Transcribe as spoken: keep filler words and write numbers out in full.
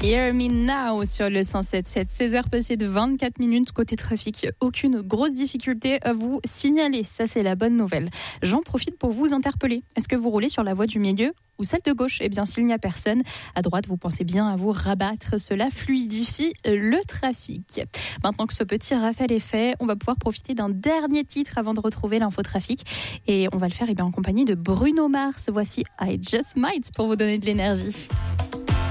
Hear Me Now sur le cent sept virgule sept, seize heures passées de vingt-quatre minutes. Côté trafic, aucune grosse difficulté à vous signaler. Ça, c'est la bonne nouvelle. J'en profite pour vous interpeller. Est-ce que vous roulez sur la voie du milieu ou celle de gauche? Eh bien, s'il n'y a personne à droite, vous pensez bien à vous rabattre. Cela fluidifie le trafic. Maintenant que ce petit rappel est fait, on va pouvoir profiter d'un dernier titre avant de retrouver l'infotrafic. Et on va le faire eh bien, en compagnie de Bruno Mars. Voici I Just Might pour vous donner de l'énergie.